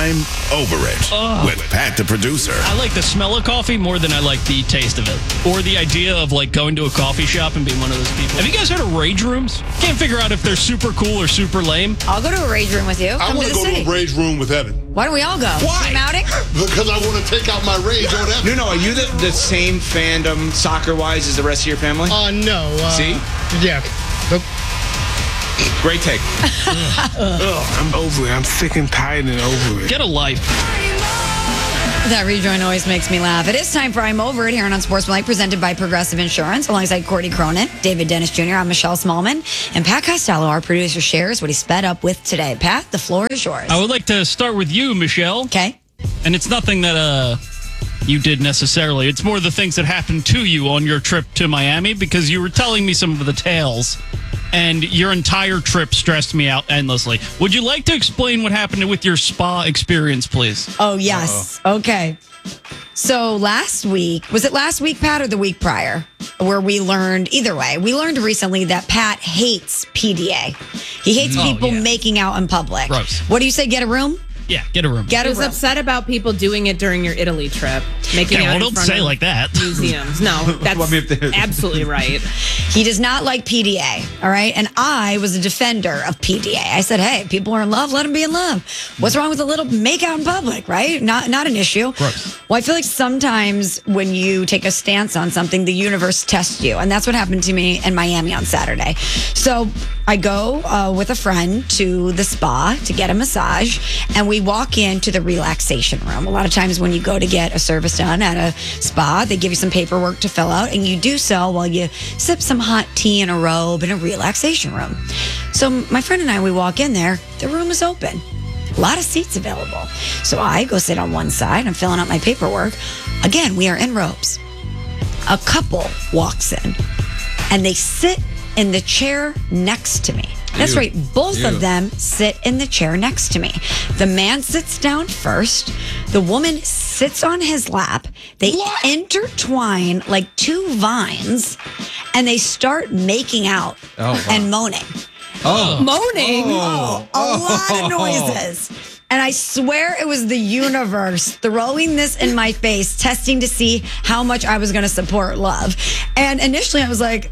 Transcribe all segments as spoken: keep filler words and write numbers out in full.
I'm Over It Ugh. with Pat, the producer. I like the smell of coffee more than I like the taste of it. Or the idea of like going to a coffee shop and being one of those people. Have you guys heard of rage rooms? Can't figure out if they're super cool or super lame. I'll go to a rage room with you. I Come want to to the go city. to a rage room with Evan. Why don't we all go? Why? Team outing? Because I want to take out my rage on Evan. No, no, are you the, the same fandom soccer-wise as the rest of your family? Uh, no. Uh, See? Yeah. Nope. Great take. Ugh, I'm over it. I'm sick and tired and over it. Get a life. That rejoin always makes me laugh. It is time for I'm Over It here on Unsportsmanlike, presented by Progressive Insurance, alongside Courtney Cronin, David Dennis Junior I'm Michelle Smallman, and Pat Costello, our producer, shares what he sped up with today. Pat, the floor is yours. I would like to start with you, Michelle. Okay. And it's nothing that uh you did necessarily. It's more the things that happened to you on your trip to Miami, because you were telling me some of the tales. And your entire trip stressed me out endlessly. Would you like to explain what happened with your spa experience, please? Oh, yes. Uh-oh. Okay. So last week, was it last week, Pat, or the week prior? Where we learned, either way, we learned recently that Pat hates P D A. He hates Oh, people yeah. making out in public. Gross. What do you say, get a room? Yeah, get a room. Get He a was room. upset about people doing it during your Italy trip. Making Okay, out well, in don't front say of like that. museums. No, that's Well, I mean, if they- absolutely right. He does not like P D A, all right? And I was a defender of P D A. I said, hey, people are in love, let them be in love. What's wrong with a little make out in public, right? Not not an issue. Gross. Well, I feel like sometimes when you take a stance on something, the universe tests you. And that's what happened to me in Miami on Saturday. So I go uh, with a friend to the spa to get a massage, and we walk into the relaxation room. A lot of times when you go to get a service done at a spa, they give you some paperwork to fill out, and you do so while you sip some hot tea in a robe in a relaxation room. So my friend and I, we walk in there, the room is open. A lot of seats available. So I go sit on one side, I'm filling out my paperwork. Again, we are in robes. A couple walks in, and they sit in the chair next to me. That's Ew. right. Both Ew. of them sit in the chair next to me. The man sits down first. The woman sits on his lap. They What? intertwine like two vines, and they start making out Oh, wow. and moaning. Oh. Moaning. Oh, a lot of noises. And I swear it was the universe throwing this in my face, testing to see how much I was going to support love. And initially I was like,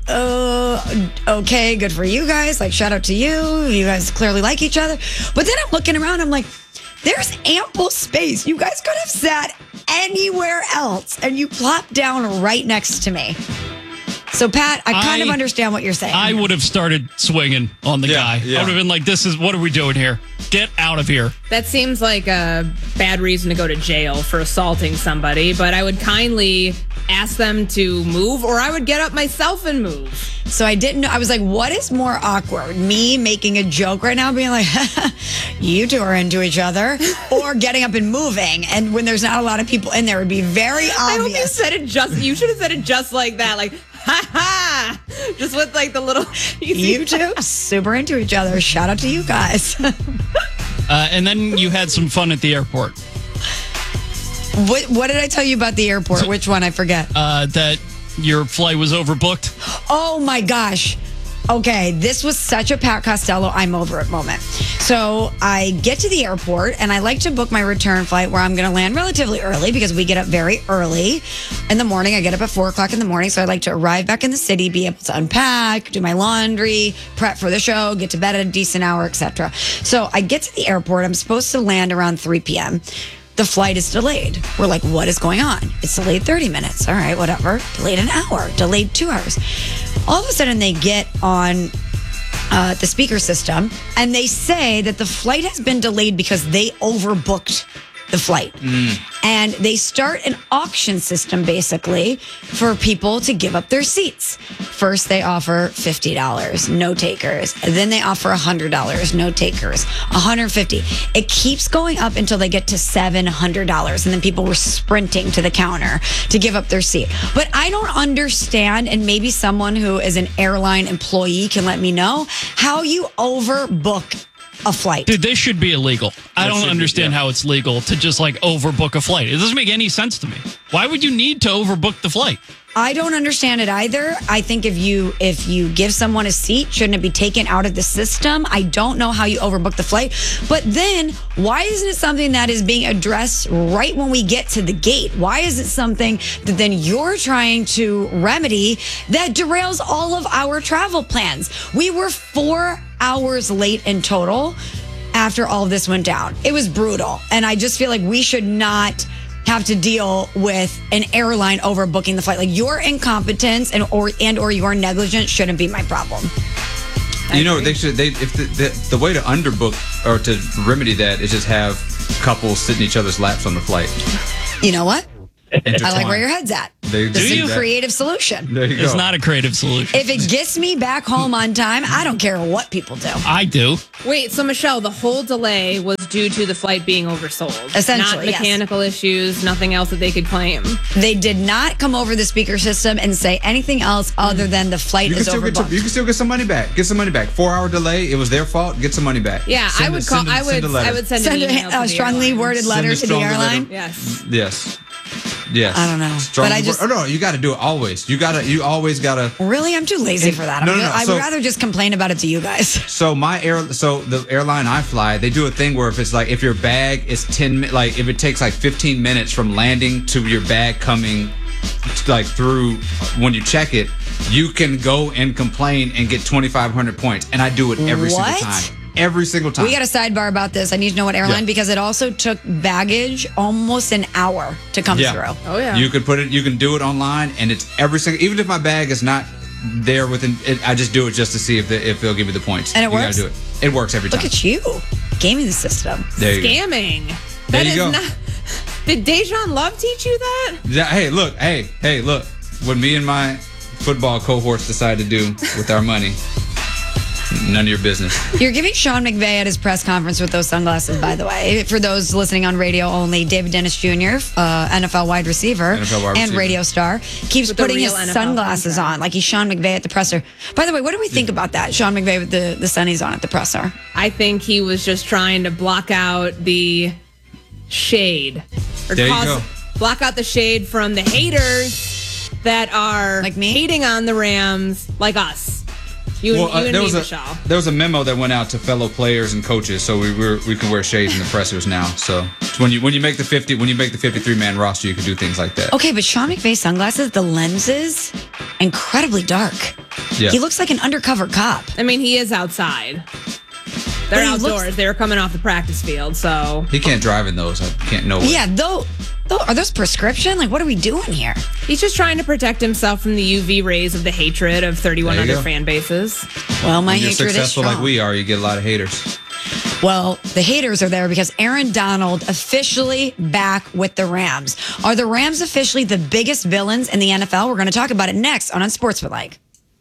oh, okay, good for you guys. Like, shout out to you. You guys clearly like each other. But then I'm looking around, I'm like, there's ample space. You guys could have sat anywhere else, and you plopped down right next to me. So, Pat, I kind I- of understand what you're saying. I would have started swinging on the Yeah, guy. yeah. I would have been like, this is, what are we doing here? Get out of here. That seems like a bad reason to go to jail for assaulting somebody, but I would kindly ask them to move, or I would get up myself and move. So I didn't know. I was like, what is more awkward? Me making a joke right now, being like, you two are into each other, or getting up and moving. And when there's not a lot of people in there, it would be very I hope you obvious. said it just, you should have said it just like that, like, ha ha, just with like the little, you see- You two, super into each other. Shout out to you guys. Uh, and then you had some fun at the airport. what, what did I tell you about the airport? Which one? I forget. Uh, that your flight was overbooked. Oh my gosh. Okay, this was such a Pat Costello I'm over it moment. So I get to the airport, and I like to book my return flight where I'm going to land relatively early because we get up very early in the morning. I get up at four o'clock in the morning, so I like to arrive back in the city, be able to unpack, do my laundry, prep for the show, get to bed at a decent hour, et cetera. So I get to the airport. I'm supposed to land around three p.m. The flight is delayed. We're like, what is going on? It's delayed thirty minutes. All right, whatever. Delayed an hour, delayed two hours. All of a sudden, they get on uh, the speaker system, and they say that the flight has been delayed because they overbooked the flight. And they start an auction system, basically, for people to give up their seats. First, they offer fifty dollars, no takers. Then they offer one hundred dollars, no takers. one hundred fifty dollars. It keeps going up until they get to seven hundred dollars. And then people were sprinting to the counter to give up their seat. But I don't understand, and maybe someone who is an airline employee can let me know, how you overbook a flight. Dude, this should be illegal. I That don't should be, understand yeah. how it's legal to just like overbook a flight. It doesn't make any sense to me. Why would you need to overbook the flight? I don't understand it either. I think if you if you give someone a seat, shouldn't it be taken out of the system? I don't know how you overbook the flight. But then why isn't it something that is being addressed right when we get to the gate? Why is it something that then you're trying to remedy that derails all of our travel plans? We were four hours late in total after all of this went down. It was brutal. And I just feel like we should not have to deal with an airline overbooking the flight. Like your incompetence and or and or your negligence shouldn't be my problem. You know, they should. They if the, the the way to underbook or to remedy that is just have couples sit in each other's laps on the flight. You know what? I like Intertwine. where your head's at. They This do is a that. creative solution. There you go. It's not a creative solution. If it gets me back home on time, I don't care what people do. I do. Wait, so Michelle, the whole delay was due to the flight being oversold. Essentially, Not yes. mechanical issues, nothing else that they could claim. They did not come over the speaker system and say anything else other than the flight You can is still get overbooked. some, you can still get some money back. Get some money back. Four hour delay. It was their fault. Get some money back. Yeah, Send I a- would call. send a- I would. send a letter. I would send, Send an email a, to a the strongly airline. worded Send letter a to the strongly airline. letter. Yes. Yes. Yes. I don't know. Strong But I word- just- Oh no, you got to do it always. You got to. You always got to. Really, I'm too lazy And- for that. I'm no, no, good- no, I so- would rather just complain about it to you guys. So my air, so the airline I fly, they do a thing where if it's like if your bag is ten, mi- like if it takes like fifteen minutes from landing to your bag coming, like through when you check it, you can go and complain and get twenty-five hundred points. And I do it every What? single time. Every single time. We got a sidebar about this. I need to know what airline Yeah. because it also took baggage almost an hour to come yeah. through. Oh yeah. You could put it. You can do it online, and it's every single. Even if my bag is not there within, it, I just do it just to see if the, if they'll give me the points. And it you works? Gotta do it. It works every time. Look at you, gaming the system. There you go. Scamming. There That you is go. not. Did Dejan Love teach you that? Yeah, hey, look, hey, hey, look. What me and my football cohorts decide to do with our money, none of your business. You're giving Sean McVay at his press conference with those sunglasses, by the way. For those listening on radio only, David Dennis Junior, uh, N F L wide receiver N F L wide and receiver. radio star, keeps With the putting real his N F L sunglasses contract. on like he's Sean McVay at the presser. By the way, what do we think about that? Sean McVay with the, the sunnies on at the presser. I think he was just trying to block out the shade. Or There you go. Block out the shade from the haters that are Like me? hating on the Rams, like us. You, Well, and, uh, you and there me, was a Michelle. there was a memo that went out to fellow players and coaches, so we were we can wear shades in the pressers now. So when you when you make the fifty when you make the fifty-three man roster, you can do things like that. Okay, but Sean McVay sunglasses, the lenses, incredibly dark. Yeah. He looks like an undercover cop. I mean, he is outside. They're But he looks- outdoors. They were coming off the practice field, so He can't drive in those. I can't know. Yeah, though, though, are those prescription? Like, what are we doing here? he's just trying to protect himself from the U V rays of the hatred of thirty-one There you other go. fan bases. Well, my When you're hatred is successful strong. like we are, you get a lot of haters. Well, the haters are there because Aaron Donald officially back with the Rams. Are the Rams officially the biggest villains in the N F L? We're going to talk about it next on Unsportsmanlike.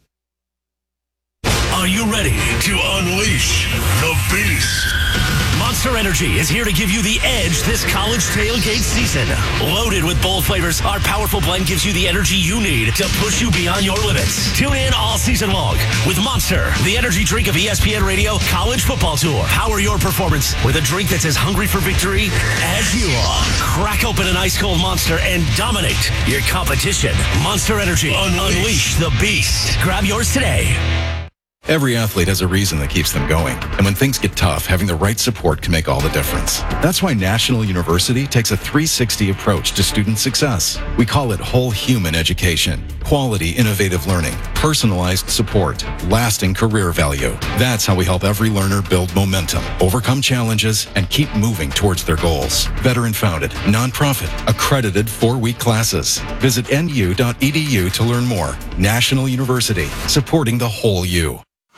Are you ready to unleash the beast? Monster Energy is here to give you the edge this college tailgate season. Loaded with bold flavors, our powerful blend gives you the energy you need to push you beyond your limits. Tune in all season long with Monster, the energy drink of E S P N Radio College Football Tour. Power your performance with a drink that's as hungry for victory as you are. Crack open an ice cold Monster and dominate your competition. Monster Energy. Unleash the beast. Grab yours today. Every athlete has a reason that keeps them going. And when things get tough, having the right support can make all the difference. That's why National University takes a three sixty approach to student success. We call it whole human education. Quality, innovative learning, personalized support, lasting career value. That's how we help every learner build momentum, overcome challenges, and keep moving towards their goals. Veteran-founded, nonprofit, accredited four-week classes. Visit N U dot E D U to learn more. National University, supporting the whole you.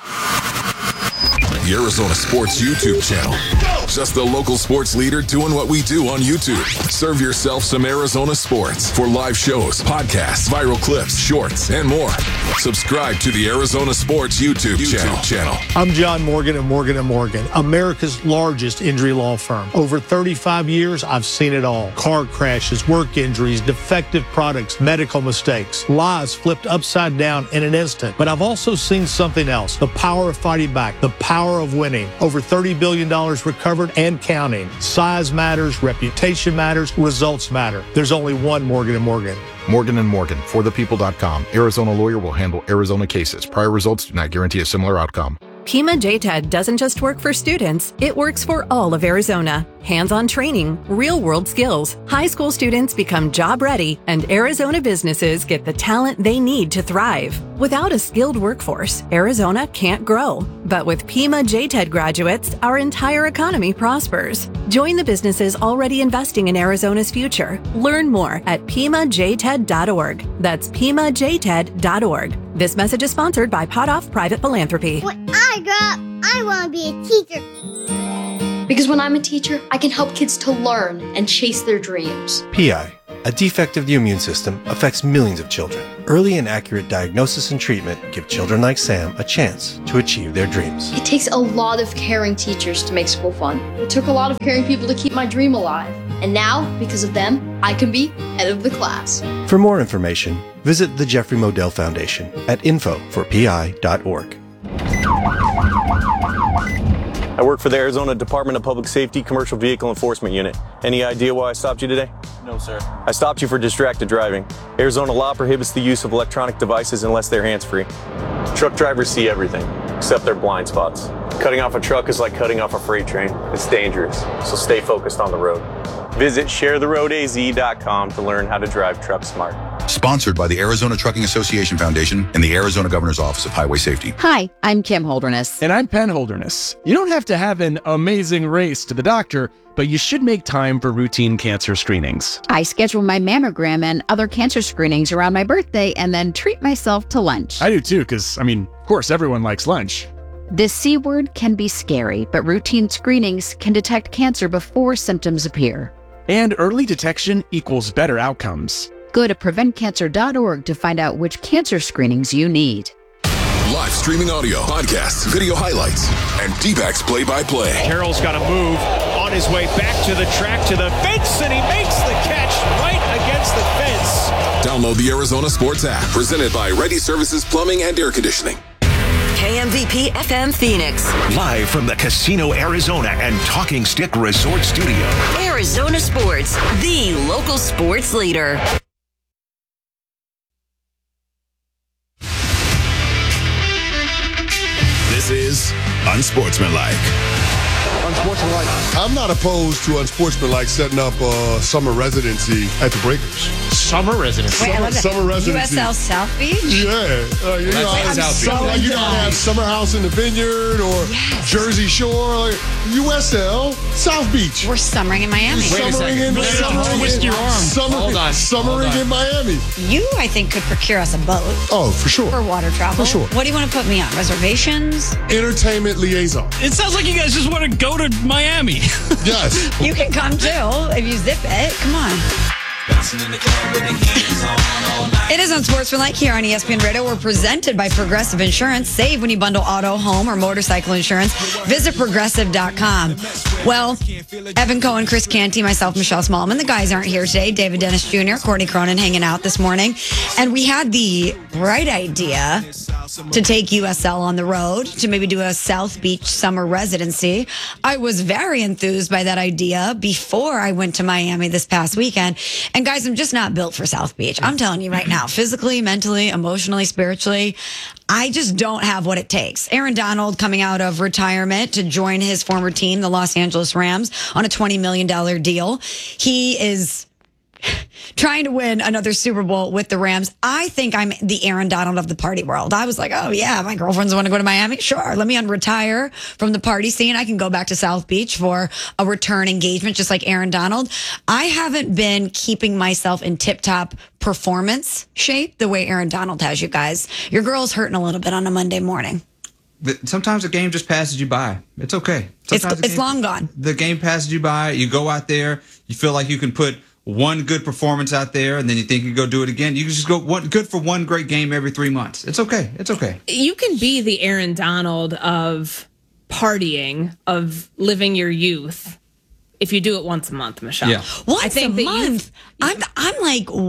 The Arizona Sports YouTube channel. Just the local sports leader doing what we do on YouTube. Serve yourself some Arizona sports for live shows, podcasts, viral clips, shorts, and more. Subscribe to the Arizona Sports YouTube, YouTube channel. channel. I'm John Morgan at Morgan and Morgan, America's largest injury law firm. Over thirty-five years, I've seen it all. Car crashes, work injuries, defective products, medical mistakes, lives flipped upside down in an instant. But I've also seen something else. The power of fighting back, the power power of winning. Over thirty billion dollars recovered and counting. Size matters, reputation matters, results matter. There's only one Morgan and Morgan. Morgan and Morgan, for the people dot com. Arizona lawyer will handle Arizona cases. Prior results do not guarantee a similar outcome. Pima J TED doesn't just work for students, it works for all of Arizona. Hands-on training, real-world skills. High school students become job-ready, and Arizona businesses get the talent they need to thrive. Without a skilled workforce, Arizona can't grow. But with Pima J TED graduates, our entire economy prospers. Join the businesses already investing in Arizona's future. Learn more at pima j ted dot org. That's pima j ted dot org. This message is sponsored by Potoff Private Philanthropy. When I grow up, I want to be a teacher. Because when I'm a teacher, I can help kids to learn and chase their dreams. P I, a defect of the immune system, affects millions of children. Early and accurate diagnosis and treatment give children like Sam a chance to achieve their dreams. It takes a lot of caring teachers to make school fun. It took a lot of caring people to keep my dream alive. And now, because of them, I can be head of the class. For more information, visit the Jeffrey Modell Foundation at info for p i dot org. I work for the Arizona Department of Public Safety Commercial Vehicle Enforcement Unit. Any idea why I stopped you today? No, sir. I stopped you for distracted driving. Arizona law prohibits the use of electronic devices unless they're hands-free. Truck drivers see everything, except their blind spots. Cutting off a truck is like cutting off a freight train. It's dangerous, so stay focused on the road. Visit share the road a z dot com to learn how to drive truck smart. Sponsored by the Arizona Trucking Association Foundation and the Arizona Governor's Office of Highway Safety. Hi, I'm Kim Holderness. And I'm Penn Holderness. You don't have to have an amazing race to the doctor, but you should make time for routine cancer screenings. I schedule my mammogram and other cancer screenings around my birthday and then treat myself to lunch. I do too, because, I mean, of course, everyone likes lunch. The C word can be scary, but routine screenings can detect cancer before symptoms appear. And early detection equals better outcomes. Go to prevent cancer dot org to find out which cancer screenings you need. Live streaming audio, podcasts, video highlights, and D-backs play-by-play. Carroll's got to move on his way back to the track, to the fence, and he makes the catch right against the fence. Download the Arizona Sports app, presented by Ready Services Plumbing and Air Conditioning. K M V P F M Phoenix. Live from the Casino Arizona and Talking Stick Resort Studio. Arizona Sports, the local sports leader. This is Unsportsmanlike. Unsportsmanlike. I'm not opposed to unsportsmanlike setting up a summer residency at the Breakers. Summer residency. Wait, I Summer, love that. summer residency. U S L South Beach? Yeah. Uh, you know, I'm have so summer, like, you know, have Summer House in the Vineyard or Yes. Jersey Shore. Like, U S L South Beach. We're summering in Miami. Wait a second. In, No, no, no, summering twist in, your arm. Summer, Hold on. Summering Hold on. in Miami. You, I think, could procure us a boat Oh, for sure. for water travel. For sure. What do you want to put me on? Reservations? Entertainment liaison. It sounds like you guys just want to go to Miami. Yes. You can come too if you zip it. Come on. It is Unsportsmanlike here on E S P N Radio. We're presented by Progressive Insurance. Save when you bundle auto, home, or motorcycle insurance. Visit progressive dot com. Well, Evan Cohen, Chris Canty, myself, Michelle Smallman. The guys aren't here today. David Dennis Junior, Courtney Cronin hanging out this morning. And we had the bright idea to take U S L on the road to maybe do a South Beach summer residency. I was very enthused by that idea before I went to Miami this past weekend. And guys, I'm just not built for South Beach. I'm telling you right now, physically, mentally, emotionally, spiritually, I just don't have what it takes. Aaron Donald coming out of retirement to join his former team, the Los Angeles Rams, on a twenty million dollars deal. He is trying to win another Super Bowl with the Rams. I think I'm the Aaron Donald of the party world. I was like, oh yeah, my girlfriends want to go to Miami. Sure, let me unretire from the party scene. I can go back to South Beach for a return engagement, just like Aaron Donald. I haven't been keeping myself in tip-top performance shape the way Aaron Donald has, you guys. Your girl's hurting a little bit on a Monday morning. Sometimes the game just passes you by. It's okay. Sometimes It's, the it's game- long gone. The game passes you by. You go out there. You feel like you can put one good performance out there, and then you think you go do it again. You can just go one good for one great game every three months. It's okay. It's okay. You can be the Aaron Donald of partying, of living your youth, if you do it once a month, Michelle. Yeah. Once I think a that month. I'm I'm like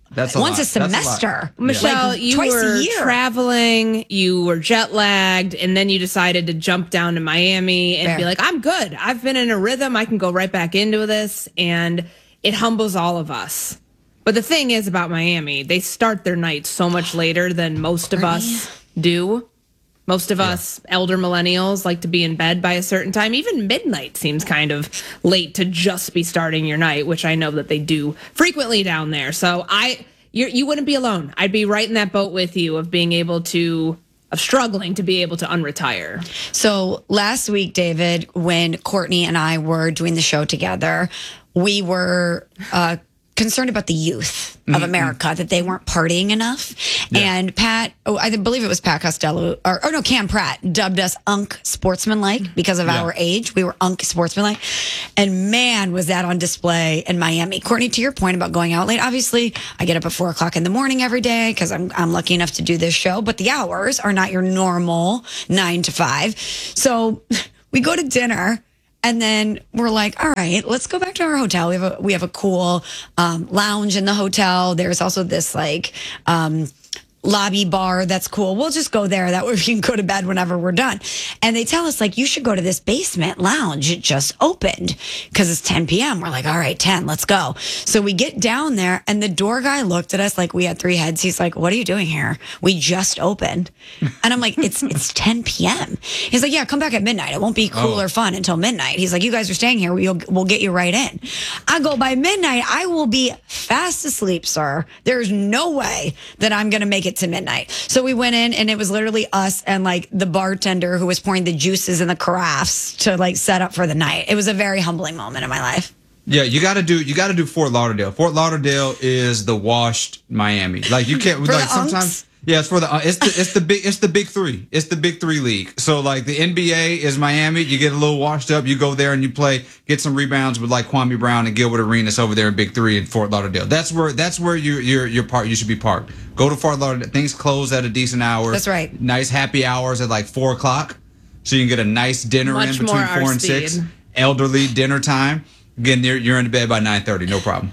That's a once lot. a semester. A Michelle, Like, you twice a were year. traveling, you were jet lagged, and then you decided to jump down to Miami and Fair. be like, I'm good. I've been in a rhythm. I can go right back into this. And it humbles all of us. But the thing is about Miami, they start their night so much later than most of us do. Most of us elder millennials like to be in bed by a certain time. Even midnight seems kind of late to just be starting your night, which I know that they do frequently down there. So I, you're, you wouldn't be alone. I'd be right in that boat with you of being able to, of struggling to be able to unretire. So last week, David, when Courtney and I were doing the show together, we were uh, concerned about the youth of Mm-hmm. America, that they weren't partying enough. And Pat, oh, I believe it was Pat Costello, or, or no, Cam Pratt dubbed us unk sportsmanlike because of Yeah. our age. We were unk sportsmanlike. And man, was that on display in Miami. Courtney, to your point about going out late, obviously I get up at four o'clock in the morning every day because I'm, I'm lucky enough to do this show, but the hours are not your normal nine to five. So we go to dinner. And then we're like, all right, let's go back to our hotel. We have a we have a cool um, lounge in the hotel. There's also this like um, lobby bar that's cool. We'll just go there. That way we can go to bed whenever we're done. And they tell us like, you should go to this basement lounge. It just opened because it's ten p.m. We're like, all right, ten, let's go. So we get down there and the door guy looked at us like we had three heads. He's like, what are you doing here? We just opened. And I'm like, it's it's ten p.m. He's like, yeah, come back at midnight. It won't be cool Oh. or fun until midnight. He's like, you guys are staying here. We'll, we'll get you right in. I go, by midnight, I will be fast asleep, sir. There's no way that I'm going to make it to midnight. So we went in and it was literally us and like the bartender who was pouring the juices in the carafes to like set up for the night. It was a very humbling moment in my life. Yeah, you got to do you got to do Fort Lauderdale. Fort Lauderdale is the washed Miami. Like you can't For like the sometimes. unks? Yeah, it's for the uh, it's the it's the big it's the big three. It's the big three league. So like the N B A is Miami. You get a little washed up. You go there and you play, get some rebounds with like Kwame Brown and Gilbert Arenas over there in Big Three in Fort Lauderdale. That's where that's where you you're you're part. You should be parked. Go to Fort Lauderdale. Things close at a decent hour. That's right. Nice happy hours at like four o'clock, so you can get a nice dinner Much in more between our four and speed. six. Elderly dinner time. Again, you're you're in bed by nine thirty. No problem.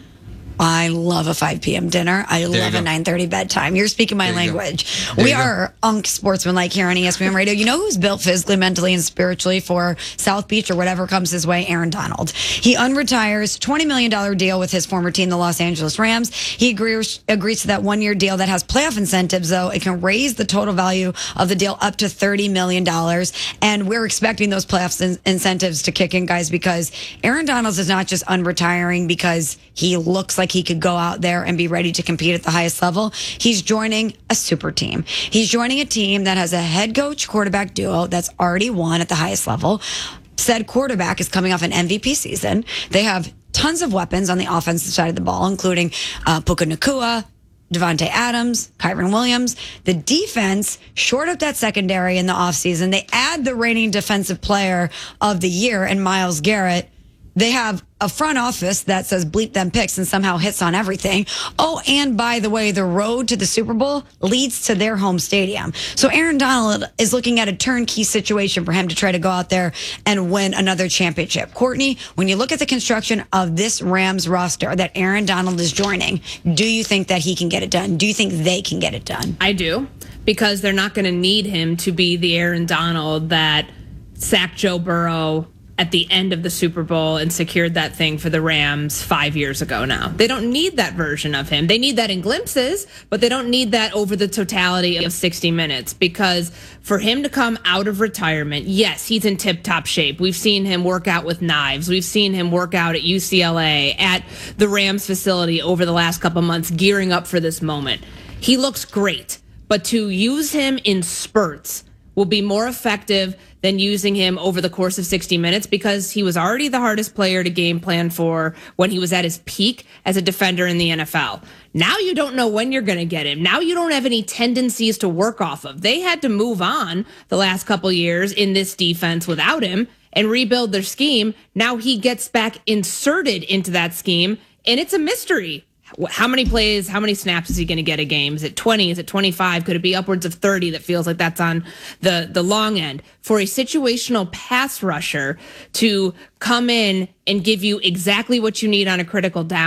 I love a five p.m. dinner. I you love go. a nine thirty bedtime. You're speaking my There you go. language. There We you go. are unk sportsmanlike here on E S P N Radio. You know who's built physically, mentally, and spiritually for South Beach or whatever comes his way? Aaron Donald. He unretires, twenty million dollars deal with his former team, the Los Angeles Rams. He agrees, agrees to that one-year deal that has playoff incentives, though. It can raise the total value of the deal up to thirty million dollars. And we're expecting those playoff in- incentives to kick in, guys, because Aaron Donald is not just unretiring because he looks like he could go out there and be ready to compete at the highest level. He's joining a super team. He's joining a team that has a head coach quarterback duo that's already won at the highest level. Said quarterback is coming off an M V P season. They have tons of weapons on the offensive side of the ball, including uh, Puka Nacua, Devontae Adams, Kyron Williams. The defense shored up that secondary in the offseason. They add the reigning defensive player of the year in Myles Garrett. They have a front office that says bleep them picks and somehow hits on everything. Oh, and by the way, the road to the Super Bowl leads to their home stadium. So Aaron Donald is looking at a turnkey situation for him to try to go out there and win another championship. Courtney, when you look at the construction of this Rams roster that Aaron Donald is joining, do you think that he can get it done? Do you think they can get it done? I do, because they're not going to need him to be the Aaron Donald that sacked Joe Burrow at the end of the Super Bowl and secured that thing for the Rams five years ago now. They don't need that version of him. They need that in glimpses, but they don't need that over the totality of sixty minutes, because for him to come out of retirement, yes, he's in tip-top shape. We've seen him work out with knives. We've seen him work out at U C L A, at the Rams facility over the last couple months, gearing up for this moment. He looks great, but to use him in spurts will be more effective than using him over the course of sixty minutes, because he was already the hardest player to game plan for when he was at his peak as a defender in the N F L. Now you don't know when you're going to get him. Now you don't have any tendencies to work off of. They had to move on the last couple years in this defense without him and rebuild their scheme. Now he gets back inserted into that scheme, and it's a mystery. How many plays, how many snaps is he going to get a game? Is it twenty? Is it twenty-five? Could it be upwards of thirty? That feels like that's on the, the long end. For a situational pass rusher to come in and give you exactly what you need on a critical down,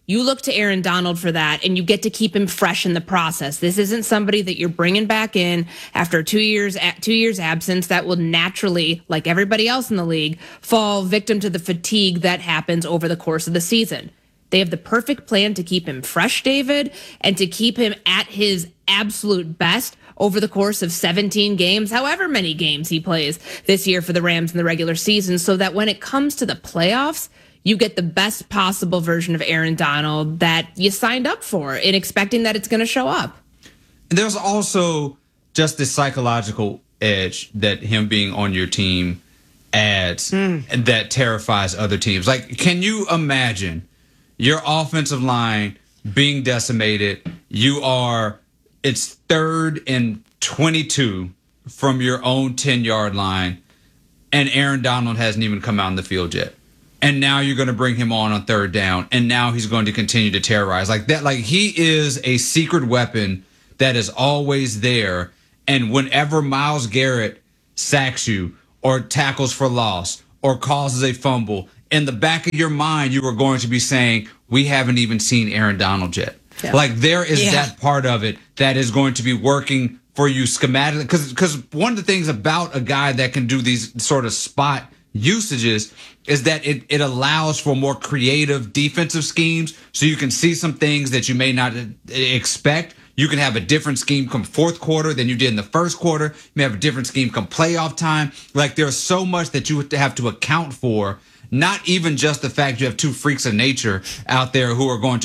You look to Aaron Donald for that, and you get to keep him fresh in the process. This isn't somebody that you're bringing back in after two years two years absence that will naturally, like everybody else in the league, fall victim to the fatigue that happens over the course of the season. They have the perfect plan to keep him fresh, David, and to keep him at his absolute best over the course of seventeen games, however many games he plays this year for the Rams in the regular season, so that when it comes to the playoffs, you get the best possible version of Aaron Donald that you signed up for in expecting that it's going to show up. And there's also just this psychological edge that him being on your team adds mm. and that terrifies other teams. Like, can you imagine your offensive line being decimated? You are, it's third and twenty-two from your own ten-yard line, and Aaron Donald hasn't even come out on the field yet. And now you're going to bring him on on third down, and now he's going to continue to terrorize like that. Like, he is a secret weapon that is always there. And whenever Myles Garrett sacks you or tackles for loss or causes a fumble, in the back of your mind, you are going to be saying, we haven't even seen Aaron Donald yet. Yeah. Like, there is yeah. that part of it that is going to be working for you schematically. Because because one of the things about a guy that can do these sort of spot usages is that it, it allows for more creative defensive schemes, so you can see some things that you may not expect. You can have a different scheme come fourth quarter than you did in the first quarter. You may have a different scheme come playoff time. Like, there's so much that you have to account for, not even just the fact you have two freaks of nature out there who are going to